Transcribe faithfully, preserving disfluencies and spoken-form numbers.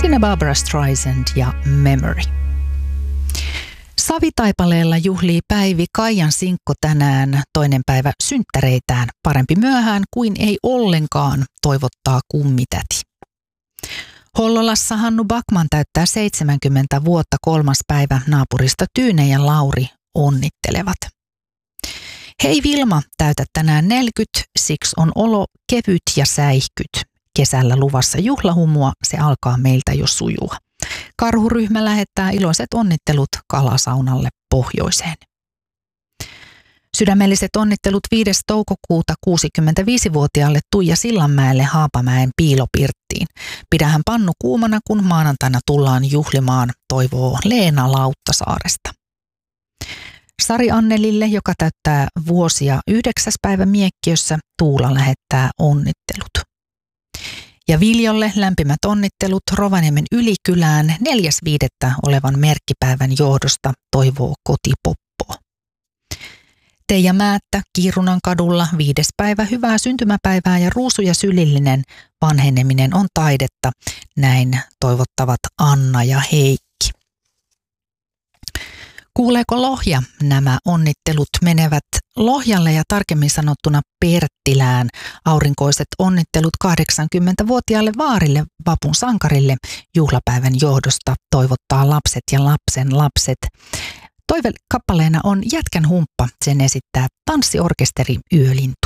Siinä Barbra Streisand ja Memory. Savitaipaleella juhlii Päivi Kaijan sinkko tänään, toinen päivä synttäreitään. Parempi myöhään kuin ei ollenkaan, toivottaa kummitäti. Hollolassa Hannu Backman täyttää seitsemänkymmentä vuotta, kolmas päivä, naapurista Tyyne ja Lauri onnittelevat. Hei Vilma, täytät tänään neljäkymmentä, siksi on olo kevyt ja säihkyt. Kesällä luvassa juhlahumua, se alkaa meiltä jo sujua. Karhuryhmä lähettää iloiset onnittelut Kalasaunalle pohjoiseen. Sydämelliset onnittelut viides toukokuuta kuusikymmentäviisivuotiaalle Tuija Sillanmäelle Haapamäen piilopirttiin. Pidähän pannu kuumana, kun maanantaina tullaan juhlimaan, toivoo Leena Lauttasaaresta. Sari Annelille, joka täyttää vuosia yhdeksäs päivä Miekkiössä, Tuula lähettää onnittelut. Ja Viljolle lämpimät onnittelut Rovaniemen Ylikylään neljäs viidettä olevan merkkipäivän johdosta, toivoo Kotipoppo. Teija Määttä Kiirunan kadulla viides päivä, hyvää syntymäpäivää ja ruusu ja sylillinen vanheneminen on taidetta. Näin toivottavat Anna ja Heikki. Kuuleeko Lohja? Nämä onnittelut menevät Lohjalle ja tarkemmin sanottuna Perttilään. Aurinkoiset onnittelut kahdeksankymmentävuotiaalle vaarille, vapun sankarille, juhlapäivän johdosta, toivottaa lapset ja lapsen lapset. Toivekappaleena on Jätkän humppa, sen esittää tanssiorkesteri Yölintu.